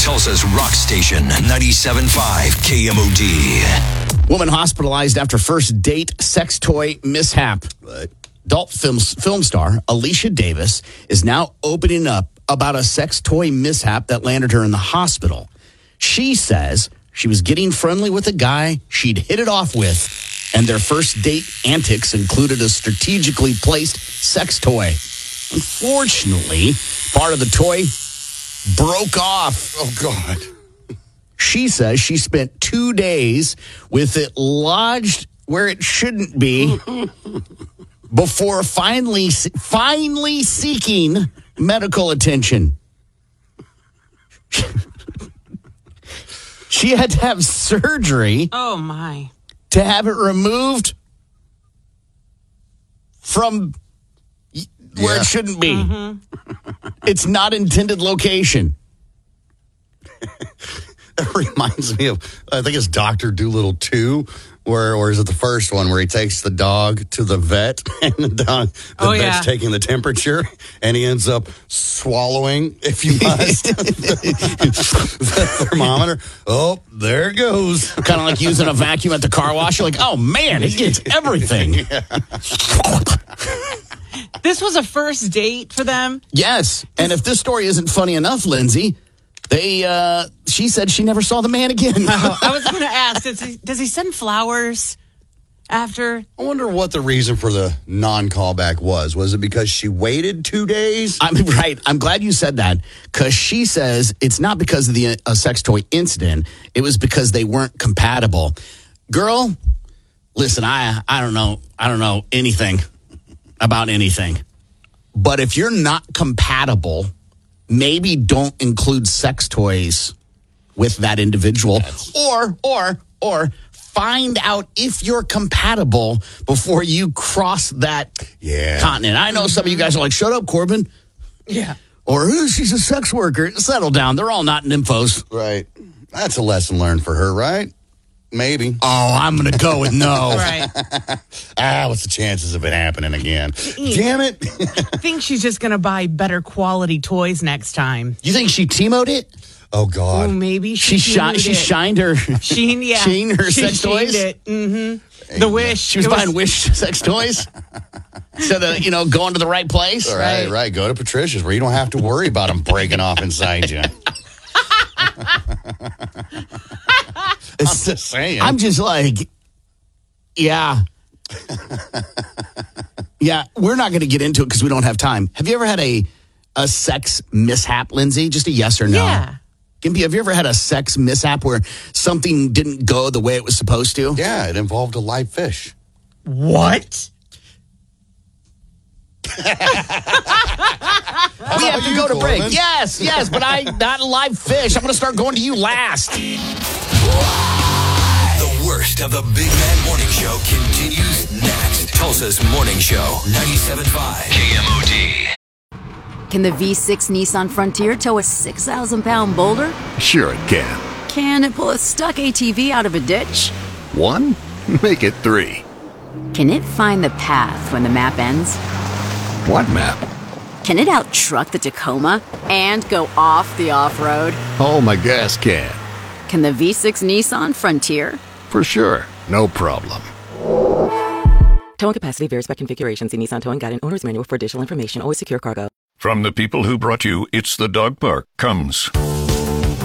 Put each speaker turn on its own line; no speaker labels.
Tulsa's rock station, 97.5 KMOD.
Woman hospitalized after first date sex toy mishap. Adult film star Alicia Davis is now opening up about a sex toy mishap that landed her in the hospital. She says she was getting friendly with a guy she'd hit it off with, and their first date antics included a strategically placed sex toy. Unfortunately, part of the toy broke off.
Oh, God.
She says she spent 2 days with it lodged where it shouldn't be before finally seeking medical attention. She had to have surgery.
Oh, my.
To have it removed from where it shouldn't be. Mm-hmm. It's not intended location.
That reminds me of, I think it's Dr. Dolittle 2, or is it the first one where he takes the dog to the vet and the vet's taking the temperature and he ends up swallowing, if you must, the thermometer. Oh, there it goes.
Kind of like using a vacuum at the car wash. You're like, oh, man, it gets everything.
This was a first date for them?
Yes. And if this story isn't funny enough, Lindsay, she said she never saw the man again.
I was going to ask, does he send flowers after?
I wonder what the reason for the non-callback was. Was it because she waited 2 days?
Right. I'm glad you said that, because she says it's not because of the sex toy incident. It was because they weren't compatible. Girl, listen, I don't know anything about anything. But if you're not compatible, maybe don't include sex toys with that individual, or find out if you're compatible before you cross that continent. I know some of you guys are like, shut up, Corbin.
Yeah.
Or, she's a sex worker. Settle down. They're all not nymphos.
Right. That's a lesson learned for her, right? Maybe.
Oh, I'm going to go with no.
Right.
What's the chances of it happening again? Damn it.
I think she's just going to buy better quality toys next time.
You think she T-mo'd it?
Oh, God.
Oh, maybe she
shined her
Sheen
her sex toys?
It. Mm-hmm. The Wish.
She was buying Wish sex toys? Instead of, going to the right place?
Right. Go to Patricia's where you don't have to worry about them breaking off inside you. I'm just saying.
I'm just like, yeah. Yeah, we're not going to get into it because we don't have time. Have you ever had a sex mishap, Lindsay? Just a yes or no?
Yeah.
Gimpy, have you ever had a sex mishap where something didn't go the way it was supposed to?
Yeah, it involved a live fish.
What?
We have to go to break. Yes, but not a live fish. I'm going to start going to you last.
The worst of the Big Man Morning Show continues next. Tulsa's Morning Show, 97.5 KMOD.
Can the V6 Nissan Frontier tow a 6,000-pound boulder?
Sure it can.
Can it pull a stuck ATV out of a ditch?
1? Make it 3.
Can it find the path when the map ends?
What map?
Can it out-truck the Tacoma and go off the off-road?
Oh, my gas can.
Can the V6 Nissan Frontier?
For sure. No problem.
Towing capacity varies by configuration. See Nissan Towing Guide and Owner's Manual for additional information. Always secure cargo.
From the people who brought you It's the Dog Park comes